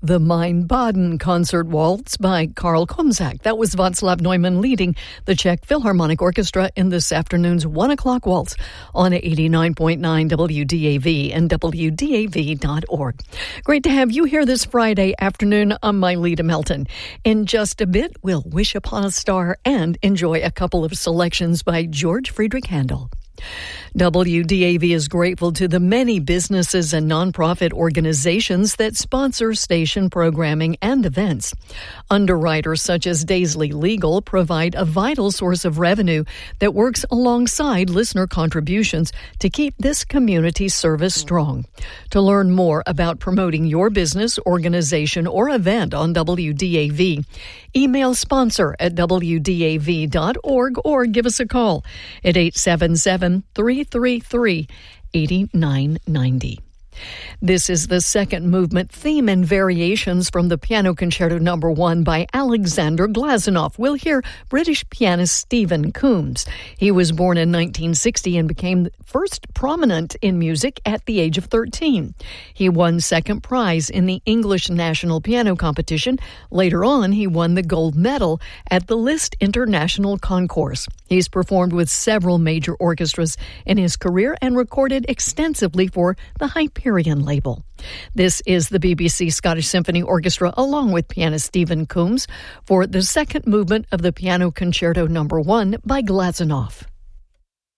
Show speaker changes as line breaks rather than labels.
The Mein-Baden Concert Waltz by Karl Komzak. That was Václav Neumann leading the Czech Philharmonic Orchestra in this afternoon's 1 o'clock waltz on 89.9 WDAV and WDAV.org. Great to have you here this Friday afternoon. I'm Myleta Melton. In just a bit, we'll wish upon a star and enjoy a couple of selections by George Friedrich Handel. WDAV is grateful to the many businesses and nonprofit organizations that sponsor station programming and events. Underwriters such as Daisley Legal provide a vital source of revenue that works alongside listener contributions to keep this community service strong. To learn more about promoting your business, organization, or event on WDAV, email sponsor at WDAV.org or give us a call at 877-333-8990. This is the second movement theme and variations from the Piano Concerto No. 1 by Alexander Glazunov. We'll hear British pianist Stephen Coombs. He was born in 1960 and became first prominent in music at the age of 13. He won second prize in the English National Piano Competition. Later on, he won the gold medal at the Liszt International Concourse. He's performed with several major orchestras in his career and recorded extensively for the Hyperion label. This is the BBC Scottish Symphony Orchestra along with pianist Stephen Coombs for the second movement of the Piano Concerto No. 1 by Glazunov.